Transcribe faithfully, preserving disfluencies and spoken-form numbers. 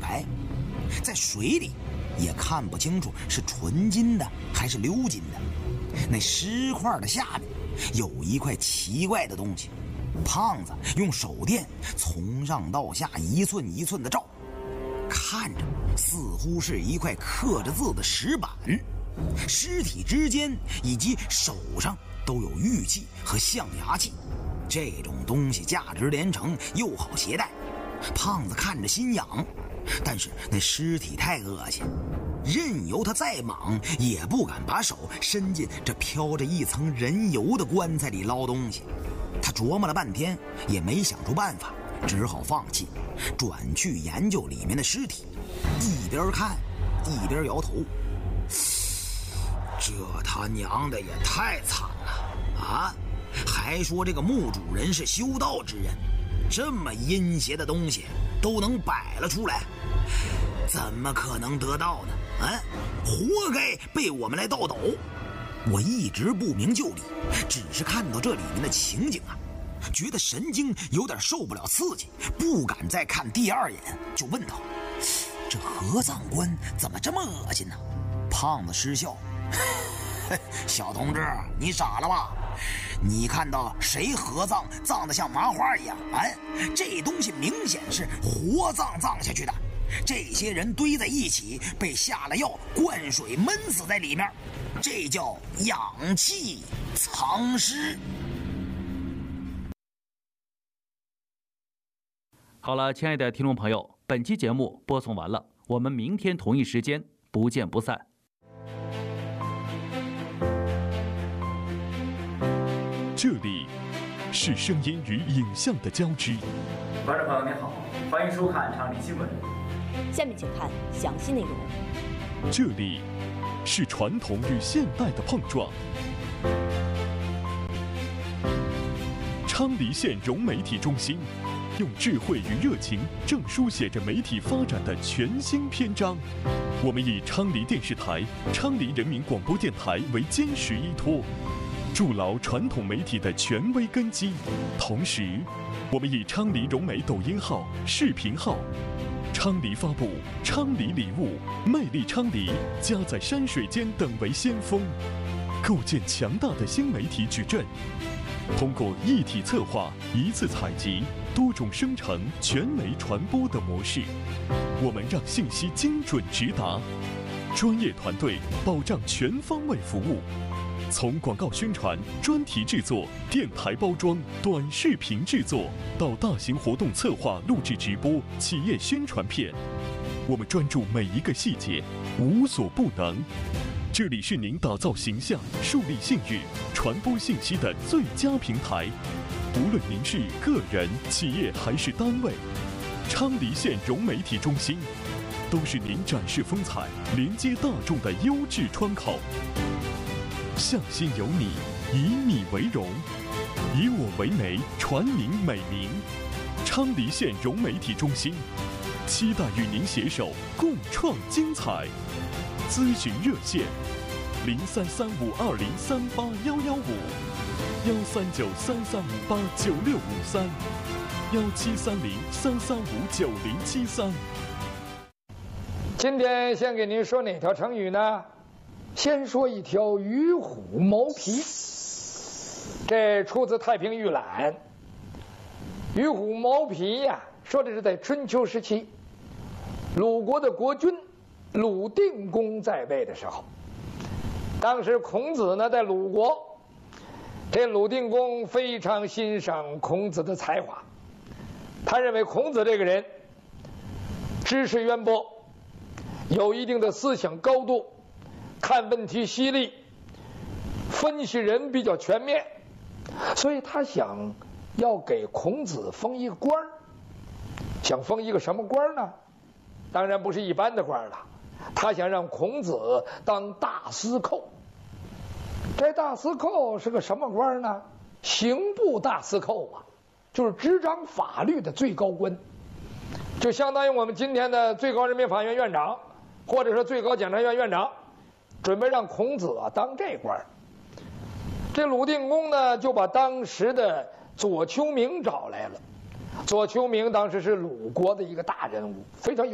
牌，在水里也看不清楚是纯金的还是鎏金的。那尸块的下面有一块奇怪的东西，胖子用手电从上到下一寸一寸的照，看着似乎是一块刻着字的石板，尸体之间以及手上都有玉器和象牙器，这种东西价值连城，又好携带。胖子看着心痒，但是那尸体太恶心，任由他再莽也不敢把手伸进这飘着一层人油的棺材里捞东西。他琢磨了半天也没想出办法，只好放弃，转去研究里面的尸体，一边看一边摇头。这他娘的也太惨了啊！还说这个墓主人是修道之人，这么阴邪的东西都能摆了出来，怎么可能得到呢？啊，活该被我们来倒斗！我一直不明就里，只是看到这里面的情景啊，觉得神经有点受不了刺激，不敢再看第二眼，就问道：“这合葬棺怎么这么恶心呢？”胖子失笑：“小同志，你傻了吧？你看到谁合葬葬得像麻花一样？哎，这东西明显是活葬葬下去的。这些人堆在一起，被下了药，灌水闷死在里面，这叫氧气藏尸。” 好了，亲爱的听众朋友，本期节目播送完了，我们明天同一时间不见不散。 这里是声音与影像的交织。 观众朋友您好，欢迎收看《昌黎新闻》。 下面请看详细内容。 这里是传统与现代的碰撞。昌黎县融媒体中心用智慧与热情，正书写着媒体发展的全新篇章。我们以昌黎电视台、昌黎人民广播电台为坚实依托，筑牢传统媒体的权威根基。同时，我们以昌黎融媒抖音号、视频号、昌黎发布、昌黎礼物、魅力昌黎、家在山水间等为先锋，构建强大的新媒体矩阵。通过一体策划、一次采集、多种生成、全媒传播的模式，我们让信息精准直达，专业团队保障全方位服务。从广告宣传、专题制作、电台包装、短视频制作，到大型活动策划、录制直播、企业宣传片，我们专注每一个细节，无所不能。这里是您打造形象、树立信誉、传播信息的最佳平台。无论您是个人、企业还是单位，昌黎县融媒体中心都是您展示风采、连接大众的优质窗口。向心有你，以你为荣，以我为媒，传您美名。昌黎县融媒体中心，期待与您携手共创精彩。咨询热线：零三三五二零三八幺幺五，幺三九三三五八九六五三，幺七三零三三五九零七三。 今天先给您说哪条成语呢？先说一条与虎谋皮，这出自《太平御览》。与虎谋皮呀，说的是在春秋时期，鲁国的国君鲁定公在位的时候，当时孔子呢在鲁国，这鲁定公非常欣赏孔子的才华，他认为孔子这个人知识渊博，有一定的思想高度，看问题犀利，分析人比较全面，所以他想要给孔子封一个官儿。想封一个什么官呢？当然不是一般的官了，他想让孔子当大司寇。这大司寇是个什么官呢？刑部大司寇啊，就是执掌法律的最高官，就相当于我们今天的最高人民法院院长，或者说最高检察院院长，准备让孔子啊当这官。这鲁定公呢，就把当时的左丘明找来了。左丘明当时是鲁国的一个大人物，非常有